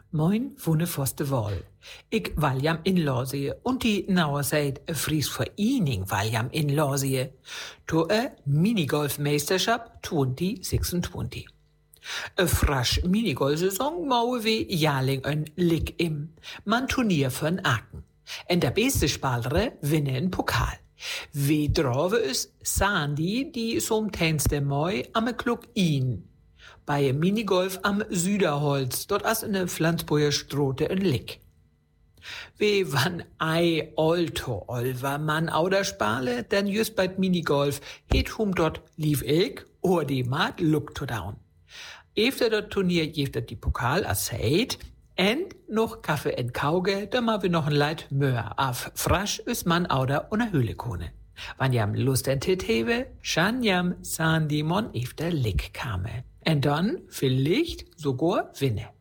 Moin, wunne foste Wol. Ik waljam in Lorsie und die nauer seid Fries Verening waljam in Lorsie. To Minigolfmeisterschaft 2026. Frasch Minigolfsaison maue we jaarling een lik im. Man Turnier van Aken. En der beste Spalere winne een Pokal. We drove is Sandy die som tenste Moi am Kluk in. Bei Minigolf am Süderholz, dort as in der Pflanzboyer Strote en Lick. We van ei olto olver man ouder spale, denn just bei Minigolf het hum dort lief ik, or die maat look to down. Efter dat Turnier geeft dat die Pokal as heit, en noch Kaffee en Kauge, da ma we noch ein Leid Möhr af frasch is man ouder una Höhle kone. Wann jam Lust en Tit hewe, schan jam Sandy mon efter Lick kame. En dann vielleicht sogar winne.